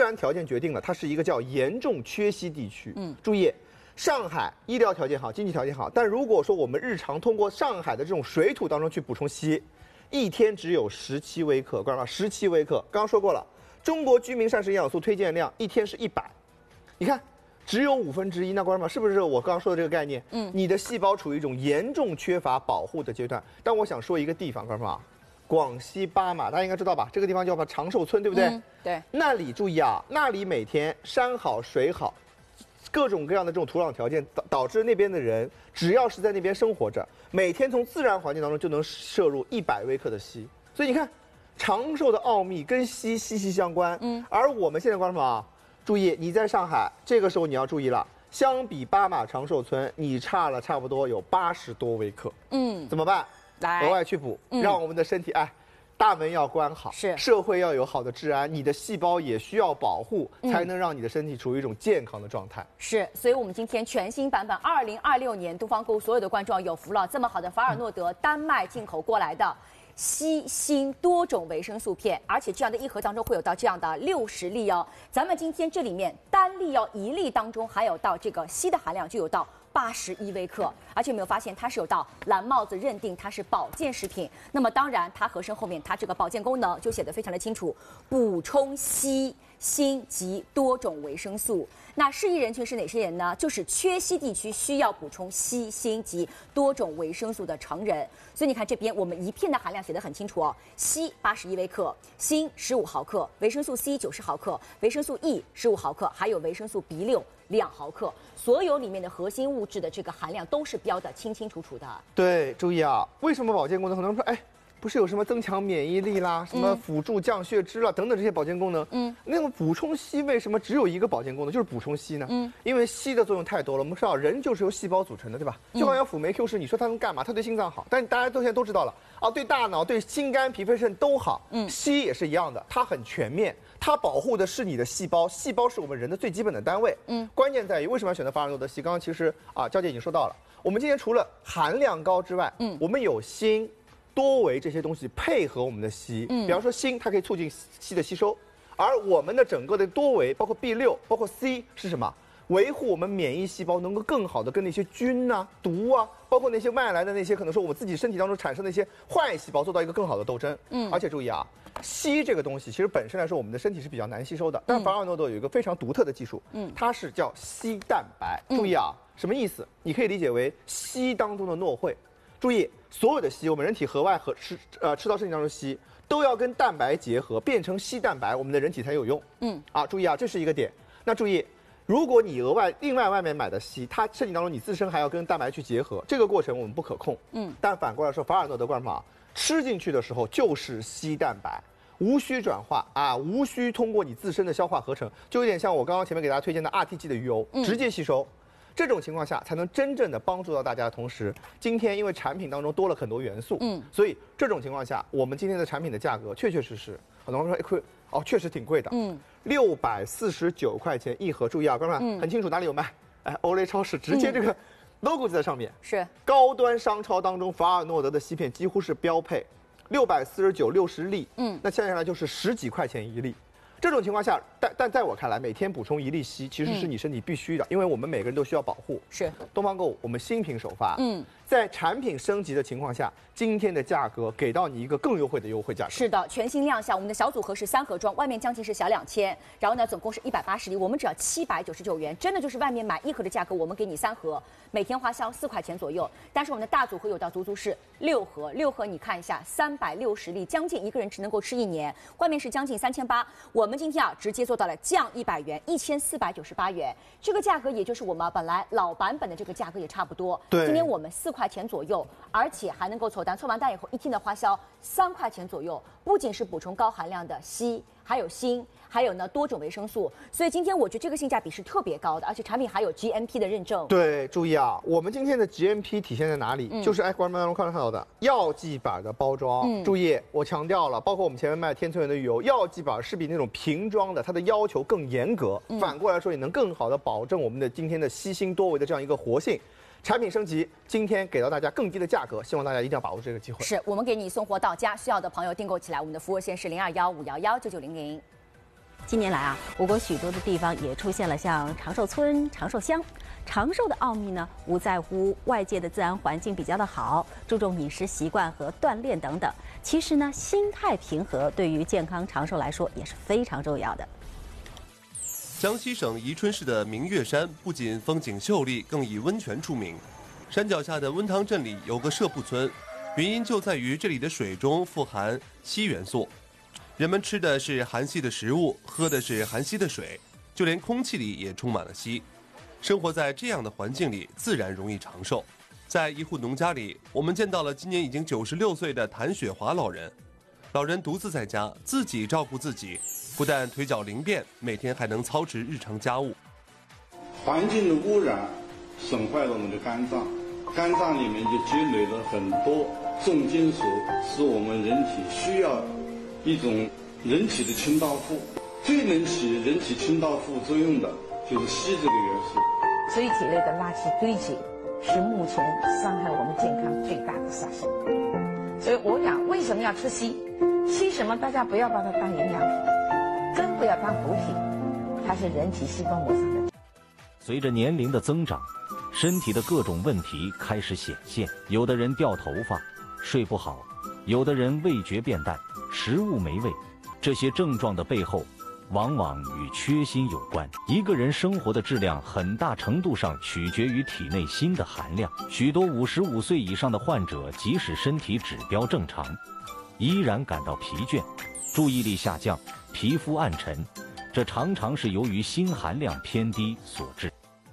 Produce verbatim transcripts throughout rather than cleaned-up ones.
然条件决定了它是一个叫严重缺硒地区。嗯，注意。 上海医疗条件好，经济条件好，但如果说我们日常通过上海的这种水土当中去补充硒，一天只有十七微克，关注到十七微克。刚刚说过了，中国居民膳食营养素推荐量一天是一百，你看只有五分之一，那关注到是不是我刚刚说的这个概念？嗯，你的细胞处于一种严重缺乏保护的阶段。但我想说一个地方，关注到广西巴马，大家应该知道吧？这个地方叫长寿村，对不对？嗯、 对。 那里注意啊，那里每天山好水好。 各种各样的这种土壤条件导导致那边的人，只要是在那边生活着，每天从自然环境当中就能摄入一百微克的硒。所以你看，长寿的奥秘跟硒息息相关。嗯，而我们现在观众朋友啊，注意你在上海，这个时候你要注意了，相比巴马长寿村，你差了差不多有八十多微克。嗯，怎么办？来额外去补，嗯、让我们的身体哎。 大门要关好， 是社会要有好的治安，你的细胞也需要保护，嗯、才能让你的身体处于一种健康的状态。 是，所以我们今天全新版本二零二六年东方购物所有的观众有福了，这么好的法尔诺德丹麦进口过来的硒锌多种维生素片，而且这样的一盒当中会有到这样的六十粒哦。咱们今天这里面单粒要一粒当中还有到这个硒的含量就有到。 八十一微克，而且有没有发现它是有到蓝帽子认定它是保健食品？那么当然，它盒身后面它这个保健功能就写得非常的清楚，补充硒、锌及多种维生素。那适宜人群是哪些人呢？就是缺硒地区需要补充硒、锌及多种维生素的成人。所以你看这边我们一片的含量写得很清楚哦，硒八十一微克，锌十五毫克，维生素 C 九十毫克，维生素 E 十五毫克，还有维生素 B 六。 两毫克，所有里面的核心物质的这个含量都是标的清清楚楚的。 对，注意啊，为什么保健功能？很多人说，哎，不是有什么增强免疫力啦，什么辅助降血脂啦，等等这些保健功能。嗯，那么补充硒为什么只有一个保健功能，就是补充硒呢？嗯，因为硒的作用太多了。我们知道人就是由细胞组成的，对吧？就好像辅酶 Q 十，你说它能干嘛？它对心脏好，但大家都现在都知道了啊，对大脑、对心肝脾肺肾都好。嗯，硒也是一样的，它很全面。 它保护的是你的细胞，细胞是我们人的最基本的单位。嗯，关键在于为什么要选择法尔诺德硒？刚刚其实啊，娇姐已经说到了，我们今天除了含量高之外，嗯，我们有锌、多维这些东西配合我们的硒。嗯，比方说锌，它可以促进硒的吸收，而我们的整个的多维，包括 B 六，包括 C 是什么？ 维护我们免疫细胞能够更好的跟那些菌啊、毒啊，包括那些外来的那些可能说我们自己身体当中产生的一些坏细胞，做到一个更好的斗争。嗯，而且注意啊，硒这个东西其实本身来说我们的身体是比较难吸收的，但是法尔诺德有一个非常独特的技术，嗯，它是叫硒蛋白。注意啊，什么意思？你可以理解为硒当中的诺惠。注意，所有的硒，我们人体核外和吃呃吃到身体当中的硒都要跟蛋白结合，变成硒蛋白，我们的人体才有用。嗯，啊，注意啊，这是一个点。那注意。 如果你额外另外外面买的硒，它身体当中你自身还要跟蛋白去结合，这个过程我们不可控。嗯，但反过来说，法尔诺德罐法吃进去的时候就是硒蛋白，无需转化啊，无需通过你自身的消化合成，就有点像我刚刚前面给大家推荐的 R T G 的鱼油，直接吸收。这种情况下才能真正的帮助到大家的同时，今天因为产品当中多了很多元素，嗯，所以这种情况下，我们今天的产品的价格确确实实，很多人说哎亏哦，确实挺贵的，嗯。 六百四十九块钱一盒，注意啊，哥们儿，很清楚哪里有卖。哎，欧莱超市直接这个 logo 就在上面。是高端商超当中，法尔诺德的硒片几乎是标配，六百四十九六十粒，嗯，那算下来就是十几块钱一粒。这种情况下，但但在我看来，每天补充一粒硒其实是你身体必须的，因为我们每个人都需要保护。是东方购物，我们新品首发，嗯，在产品升级的情况下，今天的价格给到你一个更优惠的优惠价格。 是的，全新亮相，我们的小组合是三盒装，外面将近是小两千，然后呢，总共是一百八十粒，我们只要七百九十九元，真的就是外面买一盒的价格，我们给你三盒，每天花销四块钱左右。但是我们的大组合有到足足是六盒，六盒你看一下，三百六十粒，将近一个人只能够吃一年，外面是将近三千八，我们今天啊直接做到了降一百元，一千四百九十八元，这个价格也就是我们本来老版本的这个价格也差不多。对，今天我们四块钱左右，而且还能够凑单，凑完单以后一天的花销三块钱左右，不仅是补充高含量的硒，还有锌，还有呢多种维生素，所以今天我觉得这个性价比是特别高的，而且产品还有 G M P 的认证。 对，注意啊，我们今天的 G M P 体现在哪里？嗯、就是哎，观众朋友们看到的药剂版的包装。嗯、注意，我强调了，包括我们前面卖天村园的鱼油，药剂版是比那种瓶装的它的要求更严格。嗯、反过来说，也能更好的保证我们的今天的硒锌多维的这样一个活性。产品升级，今天给到大家更低的价格，希望大家一定要把握这个机会。 是我们给你送货到家，需要的朋友订购起来，我们的服务线是零二幺五幺幺九九零零。 近年来啊，我国许多的地方也出现了像长寿村、长寿乡。长寿的奥秘呢，无在乎外界的自然环境比较的好，注重饮食习惯和锻炼等等。其实呢，心态平和对于健康长寿来说也是非常重要的。 江西省宜春市的明月山不仅风景秀丽，更以温泉出名。山脚下的温汤镇里有个社铺村，原因就在于这里的水中富含硒元素。人们吃的是含硒的食物，喝的是含硒的水，就连空气里也充满了硒。生活在这样的环境里，自然容易长寿。在一户农家里，我们见到了今年已经九十六岁的谭雪华老人。老人独自在家，自己照顾自己，不但腿脚灵便，每天还能操持日常家务。 环境的污染损坏了我们的肝脏，肝脏里面就积累了很多重金属，是我们人体需要一种人体的清道夫。最能起人体清道夫作用的就是硒这个元素。 所以体内的垃圾堆积是目前伤害我们健康最大的杀手。所以我讲为什么要吃硒？硒什么？大家不要把它当营养品，更不要当补品，它是人体细胞膜上的。 随着年龄的增长，身体的各种问题开始显现，有的人掉头发、睡不好，有的人味觉变淡、食物没味。这些症状的背后，往往与缺锌有关。一个人生活的质量很大程度上取决于体内锌的含量。许多五十五岁以上的患者，即使身体指标正常，依然感到疲倦、注意力下降、皮肤暗沉，这常常是由于锌含量偏低所致。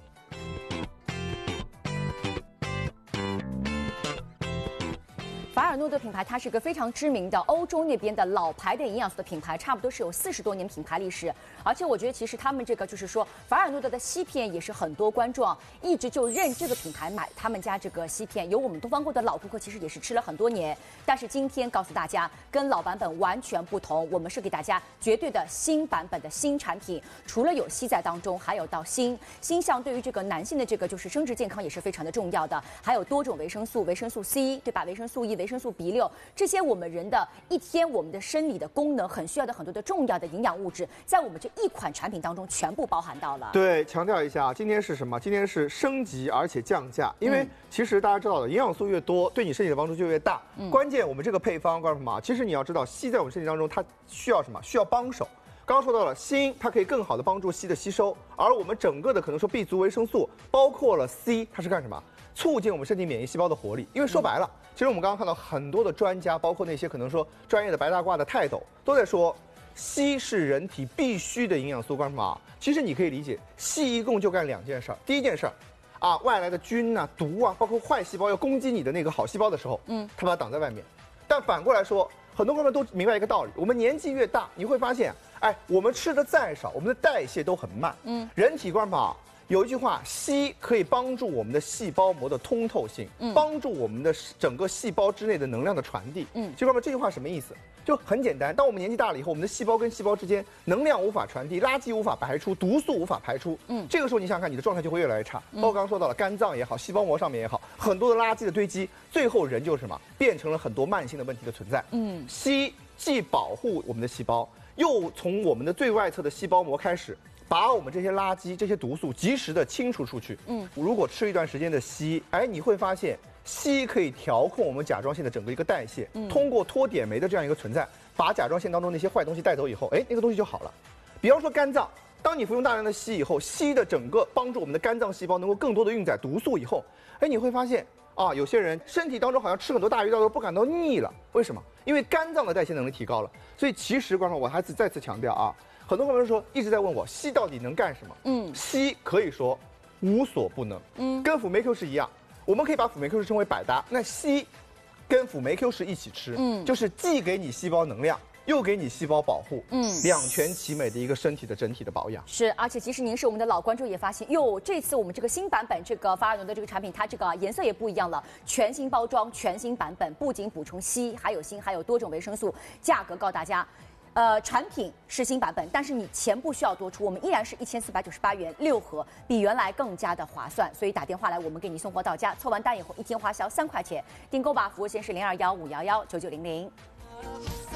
法尔诺德品牌，它是一个非常知名的欧洲那边的老牌的营养素的品牌，差不多是有四十多年品牌历史。而且我觉得，其实他们这个就是说，法尔诺德的硒片也是很多观众一直就认这个品牌买他们家这个硒片。有我们东方购的老顾客，其实也是吃了很多年。但是今天告诉大家，跟老版本完全不同，我们是给大家绝对的新版本的新产品。除了有硒在当中，还有到锌，锌相对于这个男性的这个就是生殖健康也是非常的重要的。还有多种维生素，维生素 C 对吧？维生素 E。维生素 B 六，这些我们人的一天我们的生理的功能很需要的很多的重要的营养物质，在我们这一款产品当中全部包含到了。 对，强调一下，今天是什么？今天是升级而且降价，因为其实大家知道的，营养素越多，对你身体的帮助就越大。嗯、关键我们这个配方告诉什么？其实你要知道，硒在我们身体当中它需要什么？需要帮手。刚刚说到了锌，它可以更好的帮助硒的吸收，而我们整个的可能说 B 族维生素，包括了 C， 它是干什么？促进我们身体免疫细胞的活力。因为说白了，其实我们刚刚看到很多的专家，包括那些可能说专业的白大褂的泰斗，都在说，硒是人体必须的营养素。干什么？其实你可以理解，硒一共就干两件事儿。第一件事儿，啊，外来的菌啊、毒啊，包括坏细胞要攻击你的那个好细胞的时候，嗯，它把它挡在外面。但反过来说，很多朋友们都明白一个道理：我们年纪越大，你会发现，哎，我们吃的再少，我们的代谢都很慢。嗯，人体干嘛？有一句话，硒可以帮助我们的细胞膜的通透性，嗯、帮助我们的整个细胞之内的能量的传递。嗯，就哥们，这句话什么意思？就很简单，当我们年纪大了以后，我们的细胞跟细胞之间能量无法传递，垃圾无法排出，毒素无法排出。嗯，这个时候你想想看，你的状态就会越来越差。包括刚刚说到了肝脏也好，细胞膜上面也好，很多的垃圾的堆积，最后人就是什么，变成了很多慢性的问题的存在。嗯，硒既保护我们的细胞，又从我们的最外侧的细胞膜开始，把我们这些垃圾、这些毒素及时的清除出去。嗯，如果吃一段时间的硒，哎，你会发现硒可以调控我们甲状腺的整个一个代谢，嗯、通过脱碘酶的这样一个存在，把甲状腺当中那些坏东西带走以后，哎，那个东西就好了。比方说肝脏，当你服用大量的硒以后，硒的整个帮助我们的肝脏细胞能够更多的运载毒素以后，哎，你会发现啊，有些人身体当中好像吃很多大鱼大肉不感到腻了，为什么？因为肝脏的代谢能力提高了。所以其实，观众，我还是再次强调啊。很多朋友说一直在问我硒到底能干什么？嗯，硒可以说无所不能。嗯，跟辅酶 Q 十是一样，我们可以把辅酶 Q 十称为百搭。那硒跟辅酶 Q 十一起吃，嗯，就是既给你细胞能量，又给你细胞保护，嗯，两全其美的一个身体的整体的保养。 是，而且即使您是我们的老观众，也发现哟，这次我们这个新版本这个法尔诺的这个产品，它这个颜色也不一样了，全新包装，全新版本，不仅补充硒，还有锌，还有多种维生素，价格告诉大家。呃，产品是新版本，但是你钱不需要多出，我们依然是一千四百九十八元六盒，比原来更加的划算。所以打电话来，我们给你送货到家，凑完单以后一天花销三块钱，订购吧，服务线是零二幺五幺幺九九零零。